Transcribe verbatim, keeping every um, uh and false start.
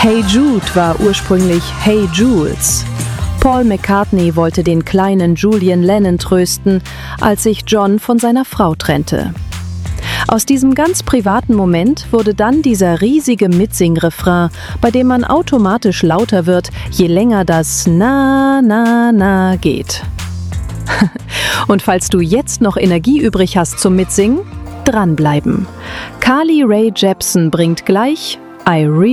Hey Jude war ursprünglich Hey Jules. Paul McCartney wollte den kleinen Julian Lennon trösten, als sich John von seiner Frau trennte. Aus diesem ganz privaten Moment wurde dann dieser riesige Mitsing-Refrain, bei dem man automatisch lauter wird, je länger das Na, Na, Na geht. Und falls du jetzt noch Energie übrig hast zum Mitsingen, dranbleiben. Carly Rae Jepsen bringt gleich I Really